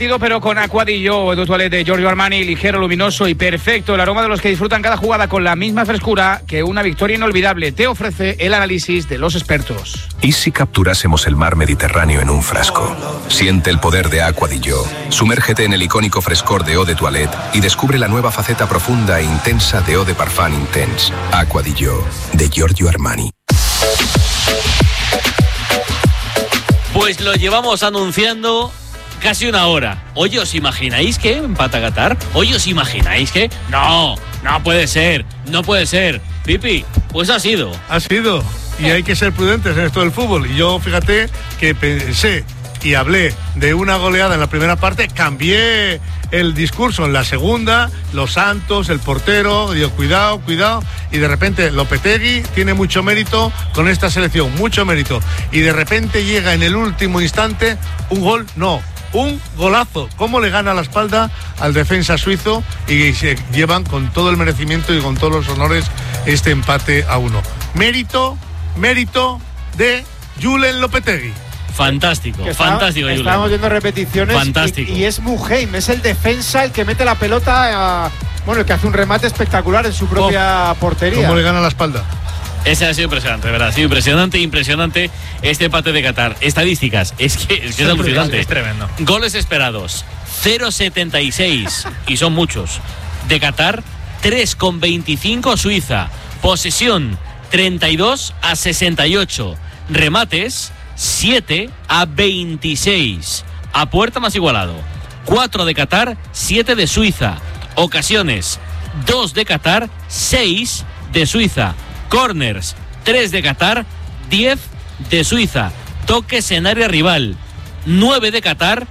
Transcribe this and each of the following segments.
Pero con Aqua di Gio, Eau de Toilette de Giorgio Armani, ligero, luminoso y perfecto. El aroma de los que disfrutan cada jugada con la misma frescura que una victoria inolvidable. Te ofrece el análisis de los expertos. ¿Y si capturásemos el mar Mediterráneo en un frasco? Siente el poder de Aqua di Gio. Sumérgete en el icónico frescor de Eau de Toilette y descubre la nueva faceta profunda e intensa de Eau de Parfum Intense. Aqua di Gio, de Giorgio Armani. Pues lo llevamos anunciando casi una hora. Oye, ¿os imagináis que empata Qatar? Oye, ¿os imagináis que? No puede ser, no puede ser. Pipi, pues ha sido. Ha sido. Y hay que ser prudentes en esto del fútbol. Y yo, fíjate, que pensé y hablé de una goleada en la primera parte, cambié el discurso en la segunda, Los Santos, el portero, digo, cuidado, y de repente Lopetegui tiene mucho mérito con esta selección, mucho mérito. Y de repente llega en el último instante un golazo. ¿Cómo le gana la espalda al defensa suizo? Y se llevan con todo el merecimiento y con todos los honores este empate a 1. Mérito de Julen Lopetegui. Fantástico, fantástico. Estábamos viendo repeticiones. Fantástico. Y es Muheim, es el defensa el que mete la pelota, el que hace un remate espectacular en su propia portería. ¿Cómo le gana la espalda? Ese ha sido impresionante, ¿verdad? Ha sido impresionante este empate de Qatar. Estadísticas, es que es alucinante. Es tremendo. Goles esperados, 0,76, y son muchos. De Qatar, 3,25 Suiza. Posesión, 32-68. Remates, 7-26. A puerta más igualado. 4 de Qatar, 7 de Suiza. Ocasiones, 2 de Qatar, 6 de Suiza. Corners, 3 de Qatar, 10 de Suiza. Toques en área rival, 9 de Qatar,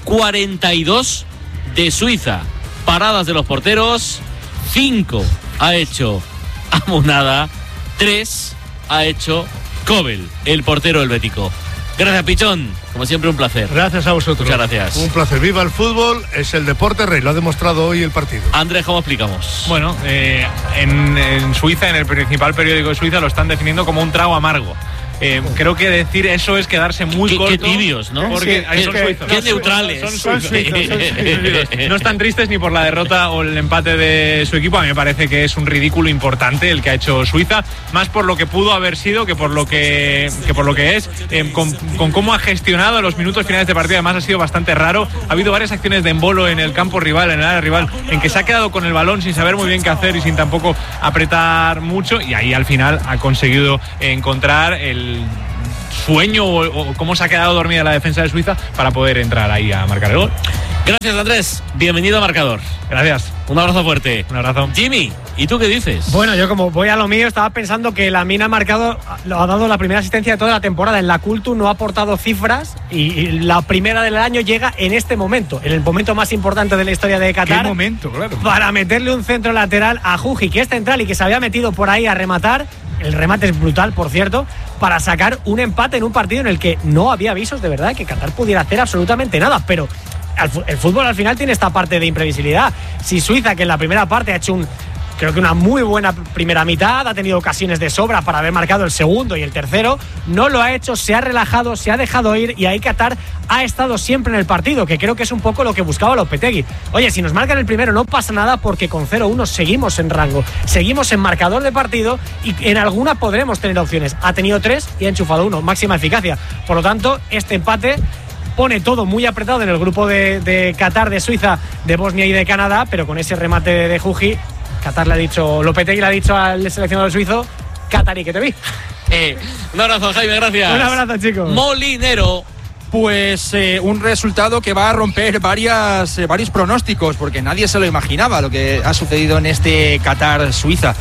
42 de Suiza. Paradas de los porteros, 5 ha hecho Amunada, 3 ha hecho Kobel, el portero helvético. Gracias, Pichón. Como siempre, un placer. Gracias a vosotros. Muchas gracias. Un placer. Viva el fútbol, es el deporte rey. Lo ha demostrado hoy el partido. Andrés, ¿cómo explicamos? Bueno, en Suiza, en el principal periódico de Suiza, lo están definiendo como un trago amargo. Creo que decir eso es quedarse muy corto. Qué tibios, ¿no? Porque son suizos. Qué neutrales. Son suizos. No están tristes ni por la derrota o el empate de su equipo. A mí me parece que es un ridículo importante el que ha hecho Suiza, más por lo que pudo haber sido que por lo que es. Con cómo ha gestionado los minutos finales de partido, además ha sido bastante raro. Ha habido varias acciones de embolo en el campo rival, en el área rival, en que se ha quedado con el balón sin saber muy bien qué hacer y sin tampoco apretar mucho, y ahí al final ha conseguido encontrar el sueño o cómo se ha quedado dormida la defensa de Suiza para poder entrar ahí a marcar el gol. Gracias, Andrés. Bienvenido a Marcador. Gracias. Un abrazo fuerte. Un abrazo. Jimmy, ¿y tú qué dices? Bueno, yo como voy a lo mío, estaba pensando que Lamine ha marcado, lo ha dado la primera asistencia de toda la temporada. En la Cultu no ha aportado cifras y la primera del año llega en este momento, en el momento más importante de la historia de Qatar. ¿Qué momento, claro? Para meterle un centro lateral a Juji, que es central y que se había metido por ahí a rematar. El remate es brutal, por cierto, para sacar un empate en un partido en el que no había avisos de verdad que Qatar pudiera hacer absolutamente nada, pero el fútbol al final tiene esta parte de imprevisibilidad. Si Suiza, que en la primera parte ha hecho creo que una muy buena primera mitad, ha tenido ocasiones de sobra para haber marcado el segundo y el tercero, no lo ha hecho, se ha relajado, se ha dejado ir, y ahí Qatar ha estado siempre en el partido, que creo que es un poco lo que buscaba Lopetegui. Oye, si nos marcan el primero no pasa nada, porque con 0-1 seguimos en rango, seguimos en marcador de partido y en alguna podremos tener opciones. Ha tenido 3 y ha enchufado 1, máxima eficacia. Por lo tanto, este empate pone todo muy apretado en el grupo de Qatar, de Suiza, de Bosnia y de Canadá, pero con ese remate de Juji, Qatar le ha dicho, Lopetegui le ha dicho al seleccionador suizo, Qatarí, que te vi. Un abrazo, Jaime, gracias. Un abrazo, chicos. Molinero. Pues un resultado que va a romper varios pronósticos, porque nadie se lo imaginaba lo que ha sucedido en este Qatar-Suiza.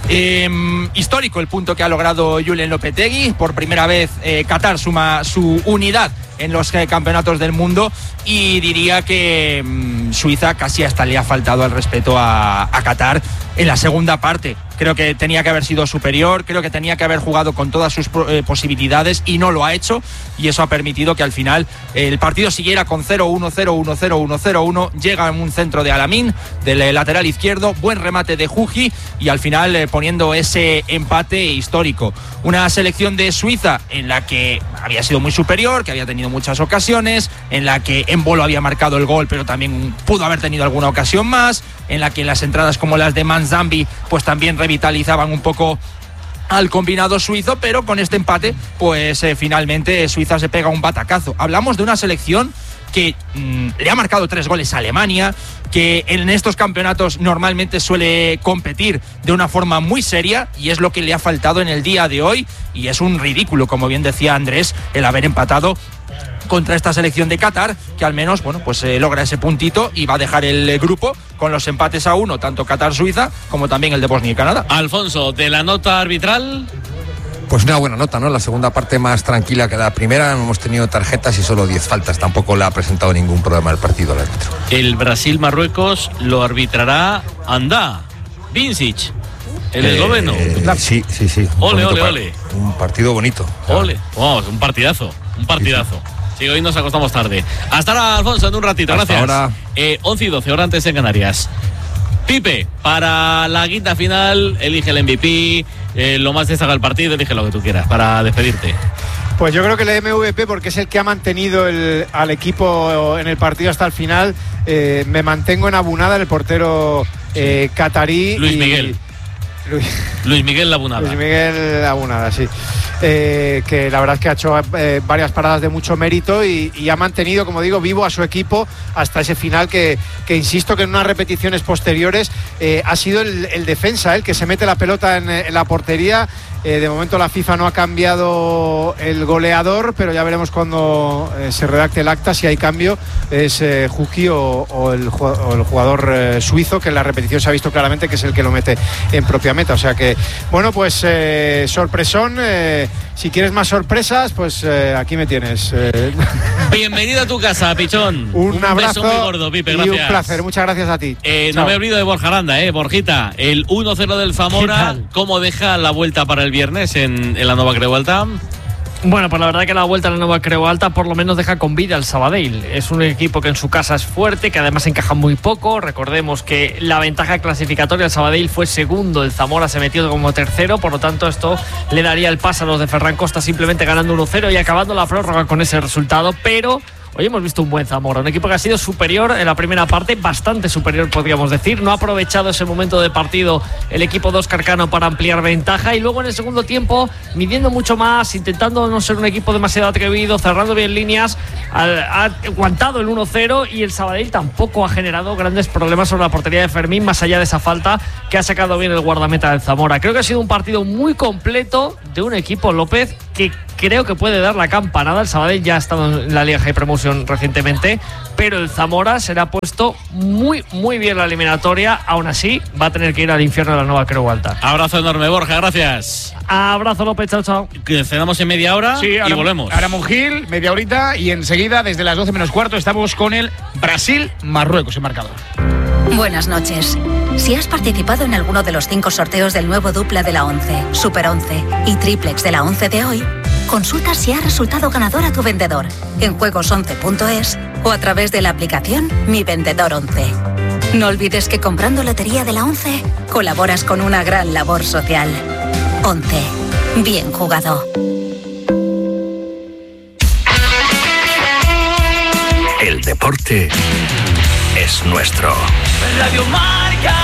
Histórico el punto que ha logrado Julen Lopetegui. Por primera vez Qatar suma su unidad en los campeonatos del mundo, y diría que Suiza casi hasta le ha faltado al respeto a Qatar en la segunda parte. creo que tenía que haber sido superior, creo que tenía que haber jugado con todas sus posibilidades y no lo ha hecho, y eso ha permitido que al final el partido siguiera con 0-1, 0-1, 0-1, 0-1. Llega en un centro de Alamín, del lateral izquierdo, buen remate de Juji y al final poniendo ese empate histórico. Una selección de Suiza en la que había sido muy superior, que había tenido muchas ocasiones, en la que Embolo había marcado el gol pero también pudo haber tenido alguna ocasión más, en la que las entradas como las de Manzambi pues también revitalizaban un poco al combinado suizo, pero con este empate pues finalmente Suiza se pega un batacazo. Hablamos de una selección que le ha marcado 3 goles a Alemania, que en estos campeonatos normalmente suele competir de una forma muy seria, y es lo que le ha faltado en el día de hoy, y es un ridículo, como bien decía Andrés, el haber empatado contra esta selección de Qatar, que al menos logra ese puntito y va a dejar el grupo con los empates a 1, tanto Qatar-Suiza como también el de Bosnia y Canadá. Alfonso, de la nota arbitral. Pues una buena nota, ¿no? La segunda parte más tranquila que la primera. Hemos tenido tarjetas y solo 10 faltas. Tampoco le ha presentado ningún problema al partido al árbitro. El Brasil-Marruecos lo arbitrará Andá Vincic, el esloveno. Sí. Ole. Un partido bonito. Ole. Vamos, un partidazo. Sí, hoy nos acostamos tarde. Hasta ahora, Alfonso, en un ratito. Gracias. Ahora. 11 y 12, hora antes en Canarias. Pipe, para la quinta final, elige el MVP, lo más destaca el partido, elige lo que tú quieras para despedirte. Pues yo creo que el MVP, porque es el que ha mantenido al equipo en el partido hasta el final. Me mantengo en Abunada, el portero catarí. Luis Miguel Labunada. Luis Miguel Labunada, sí. Que la verdad es que ha hecho varias paradas de mucho mérito y ha mantenido, como digo, vivo a su equipo hasta ese final que insisto que en unas repeticiones posteriores ha sido el defensa el que se mete la pelota en la portería. De momento la FIFA no ha cambiado el goleador, pero ya veremos cuando se redacte el acta si hay cambio. Es Juki o el jugador suizo, que en la repetición se ha visto claramente que es el que lo mete en propia meta. O sea que, bueno, pues sorpresón. Si quieres más sorpresas, pues aquí me tienes. Bienvenido a tu casa, Pichón. Un abrazo beso muy gordo, Pipe, y gracias. un placer. Muchas gracias a ti. No me olvido de Borja Aranda, Borjita. El 1-0 del Zamora, ¿cómo deja la vuelta para el viernes en la Nova Creu Alta? Bueno, pues la verdad que la vuelta a la Nova Creu Alta por lo menos deja con vida al Sabadell. Es un equipo que en su casa es fuerte, que además encaja muy poco. Recordemos que la ventaja clasificatoria del Sabadell fue segundo, el Zamora se metió como tercero, por lo tanto esto le daría el pase a los de Ferran Costa simplemente ganando 1-0 y acabando la prórroga con ese resultado, pero hoy hemos visto un buen Zamora, un equipo que ha sido superior en la primera parte, bastante superior podríamos decir. No ha aprovechado ese momento de partido el equipo de Óscar Cano para ampliar ventaja y luego en el segundo tiempo midiendo mucho más, intentando no ser un equipo demasiado atrevido, cerrando bien líneas, ha aguantado el 1-0 y el Sabadell tampoco ha generado grandes problemas sobre la portería de Fermín, más allá de esa falta que ha sacado bien el guardameta del Zamora. Creo que ha sido un partido muy completo de un equipo, López, que creo que puede dar la campanada. El Sabadell ya ha estado en la Liga High Promotion recientemente, pero el Zamora se le ha puesto muy bien la eliminatoria. Aún así va a tener que ir al infierno de la Nova Creu Alta. Abrazo enorme, Borja, gracias. Abrazo, López, chao. Cenamos en media hora y volvemos. Ahora Monjil, media horita, y enseguida desde las 12 menos cuarto estamos con el Brasil-Marruecos en marcador. Buenas noches. Si has participado en alguno de los 5 sorteos del nuevo dupla de la 11, Super 11 y triplex de la 11 de hoy, consulta si ha resultado ganador a tu vendedor en juegos11.es o a través de la aplicación Mi Vendedor 11. No olvides que comprando lotería de la 11 colaboras con una gran labor social. 11. Bien jugado. El deporte es nuestro. Radio Marca.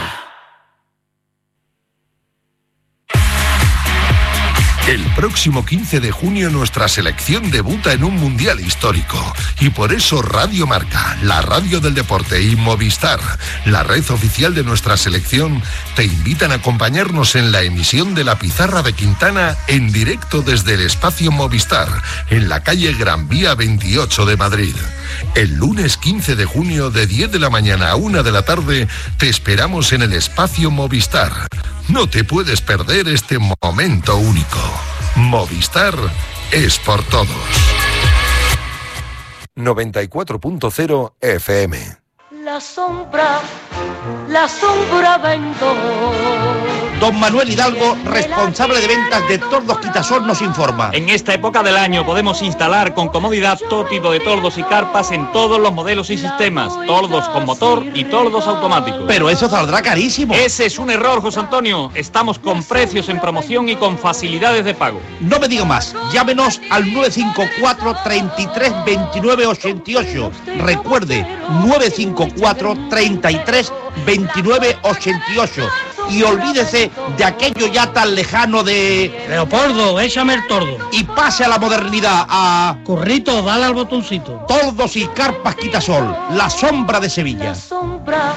El próximo 15 de junio nuestra selección debuta en un mundial histórico y por eso Radio Marca, la radio del deporte y Movistar, la red oficial de nuestra selección, te invitan a acompañarnos en la emisión de La Pizarra de Quintana en directo desde el espacio Movistar, en la calle Gran Vía 28 de Madrid. El lunes 15 de junio de 10 de la mañana a 1 de la tarde te esperamos en el espacio Movistar. No te puedes perder este momento único. Movistar es por todos. 94.0 FM. La sombra vendo. Don Manuel Hidalgo, responsable de ventas de Tordos Quitasol, nos informa. En esta época del año podemos instalar con comodidad todo tipo de tordos y carpas en todos los modelos y sistemas. Tordos con motor y tordos automáticos. Pero eso saldrá carísimo. Ese es un error, José Antonio. Estamos con precios en promoción y con facilidades de pago. No me diga más. Llámenos al 954 33 29 88. Recuerde, 954 33 29 88. Y olvídese de aquello ya tan lejano de... Leopoldo, échame el tordo. Y pase a la modernidad, a... Corrito, dale al botoncito. Tordos y carpas Quitasol, la sombra de Sevilla. La sombra.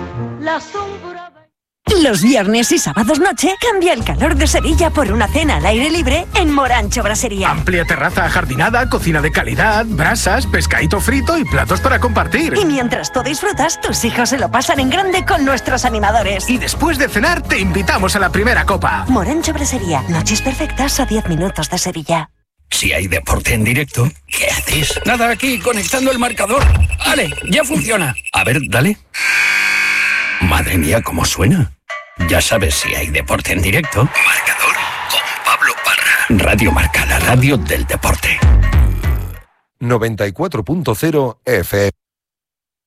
Los viernes y sábados noche cambia el calor de Sevilla por una cena al aire libre en Morancho Brasería. Amplia terraza ajardinada, cocina de calidad, brasas, pescadito frito y platos para compartir. Y mientras tú disfrutas, tus hijos se lo pasan en grande con nuestros animadores. Y después de cenar te invitamos a la primera copa. Morancho Brasería, noches perfectas a 10 minutos de Sevilla. Si hay deporte en directo, ¿qué haces? Nada, aquí conectando el marcador. Vale, ya funciona. A ver, dale. Madre mía, ¿cómo suena? Ya sabes, si hay deporte en directo. Marcador con Pablo Parra. Radio Marca, la radio del deporte. 94.0 FM.